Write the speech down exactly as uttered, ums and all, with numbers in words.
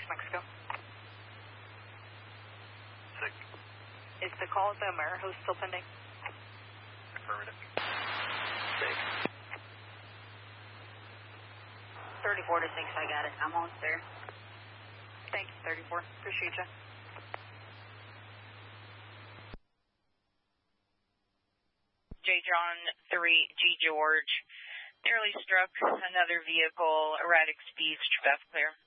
Mexico. Six. Is the call with the Amerihost still pending? Affirmative. Six. thirty-four to six, I got it. I'm almost there. Thanks, thirty-four. Appreciate you. J. John three, G. George. Nearly struck another vehicle, erratic speeds, Beth clear.